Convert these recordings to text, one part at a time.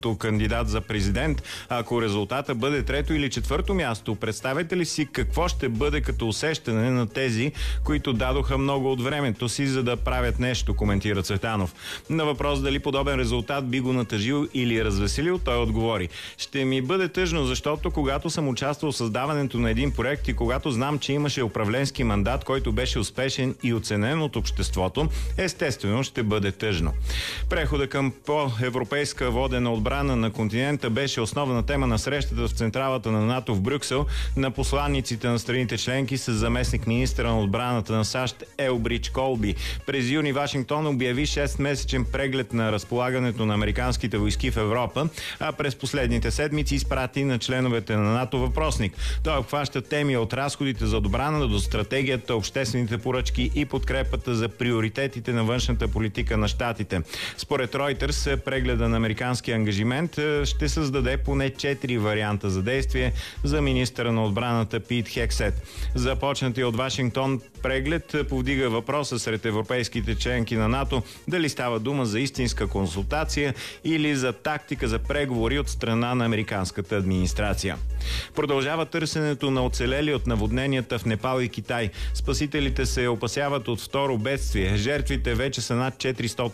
кандидат за президент. Ако резултата бъде трето или четвърто място, представете ли си какво ще бъде като усещане на тези, които дадоха много от времето си, за да правят нещо, коментира Цветанов. На въпрос дали подобен резултат би го натъжил или развеселил, той отговори: ще ми бъде тъжно, защото когато съм участвал в създаването на един проект и когато знам, че имаше управленски мандат, който беше успешен и оценен от обществото, естествено ще бъде тъжно. Прехода към по-европейска водена отбрана на континента беше основна тема на срещата в централата на НАТО в Брюксел на посланниците на страните членки с заместник министъра на отбраната на САЩ Елбридж Колби. През юни Вашингтон обяви 6-месечен преглед на разполагането на американските войски в Европа, а през последните седмици изпрати на членовете на НАТО въпросник. Той обхваща теми от разходите за отбрана до стратегията, обществените поръчки и подкрепата за приоритетите на външната политика на щатите. Според Reuters, прегледа на американския ангажимент ще създаде поне 4 варианта за действие за министъра на отбраната Пит Хексет. Започнатия от Вашингтон преглед повдига въпроса сред европейските членки на НАТО дали става дума за истинска консултация или за тактика за преговори от страна на американската администрация. Продължава търсенето на оцелели от наводненията в Непал и Китай. Спасителите се опасяват от второ бедствие. Жертвите вече са над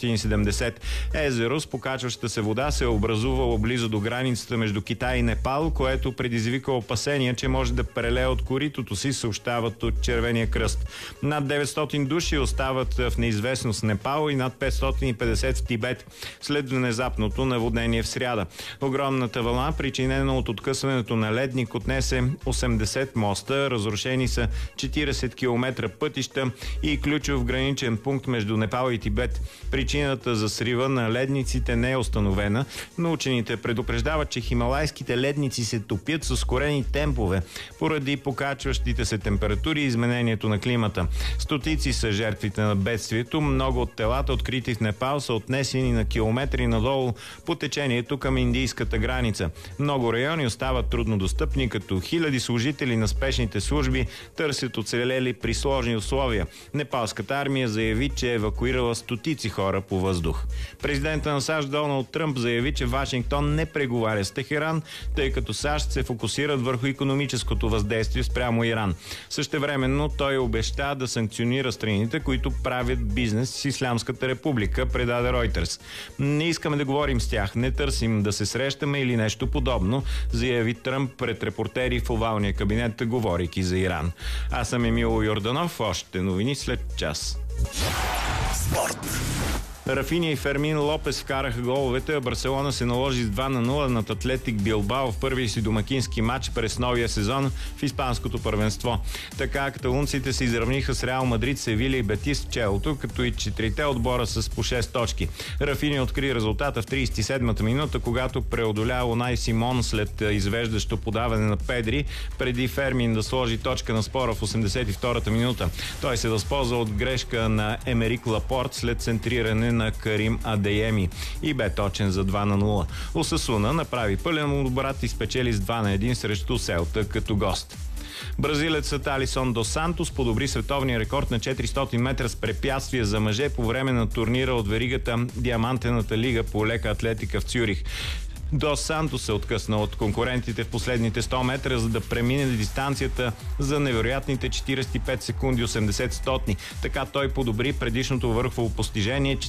470. Езеро с покачваща се вода се е образувало близо до границата между Китай и Непал, което предизвика опасения, че може да прелее от коритото си, съобщават от Червения кръст. Над 900 души остават в неизвестност в Непал и над 550 в Тибет след внезапното наводнение в сряда. Огромната вълна, причинена от откъсването на ледник, отнесе 80 моста, разрушени са 40 км пътища и ключов граничен пункт между Непал и Тибет. Причината за срива на ледниците не е установена, но учените предупреждават, че хималайските ледници се топят с ускорени темпове поради покачващите се температури и изменението на климата. Стотици са жертвите на бедствието. Много от телата, открити в Непал, са отнесени на километри надолу по течението към индийската граница. Много райони остават труднодостъпни, като хиляди служители на спешните служби търсят оцелели при сложни условия. Непалската армия заяви, че е евакуирала стотици хора по въздух. Президентът на САЩ Доналд Тръмп заяви, че Вашингтон не преговаря с Техеран, тъй като САЩ се фокусират върху икономическото въздействие спрямо Иран. Същевременно той обеща да санкционира страните, които правят бизнес с Ислямската република, предаде Reuters. Не искаме да говорим с тях, не търсим да се срещаме или нещо подобно, заяви Тръмп пред репортери в овалния кабинет, говорейки за Иран. Аз съм Емил Йорданов, още новини след час. Спорт. Рафиня и Фермин Лопес вкараха головете, а Барселона се наложи с 2-0 над Атлетик Билбао в първия си домакински матч през новия сезон в испанското първенство. Така каталунците се изравниха с Реал Мадрид, Севиля и Бетис в челото, като и четирите отбора с по 6 точки. Рафиня откри резултата в 37-та минута, когато преодоля Унай Симон след извеждащо подаване на Педри, преди Фермин да сложи точка на спора в 82-та минута. Той се възползва от грешка на Емерик Лапорт след центриране на Карим Адееми и бе точен за 2-0. Осасуна направи пълен обрат и спечели с 2-1 срещу Селта като гост. Бразилецът Алисон Дос Сантос подобри световния рекорд на 400 метра с препятствия за мъже по време на турнира от веригата Диамантената лига по лека атлетика в Цюрих. Дос Сантос се откъсна от конкурентите в последните 100 метра, за да премине дистанцията за невероятните 45 секунди 80 стотни. Така той подобри предишното върхово постижение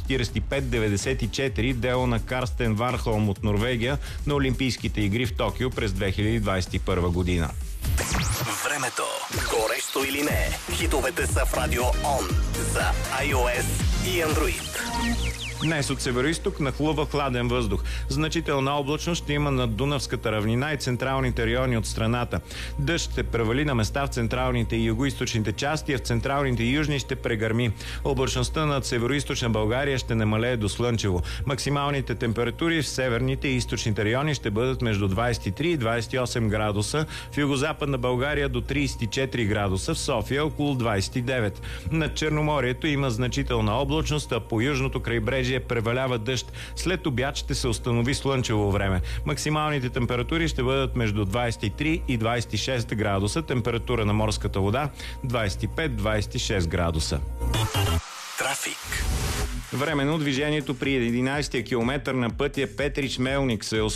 45-94, дело на Карстен Вархолм от Норвегия на Олимпийските игри в Токио през 2021 година. Времето. Горещо или не? Хитовете са в Радио Он за iOS и Android. Днес от североизток нахлува хладен въздух. Значителна облачност ще има над Дунавската равнина и централните райони от страната. Дъжд ще превали на места в централните и югоизточните части, а в централните и южни ще прегърми. Облачността над североизточна България ще намалее до слънчево. Максималните температури в северните и източните райони ще бъдат между 23 и 28 градуса, в югозападна България до 34 градуса, в София около 29. Над Черноморието има значителна облачност, а по южното крайбрежие превалява дъжд. След обяд ще се установи слънчево време. Максималните температури ще бъдат между 23 и 26 градуса. Температура на морската вода 25-26 градуса. Трафик. Временно движението при 11-я километър на пътя Петрич-Мелник се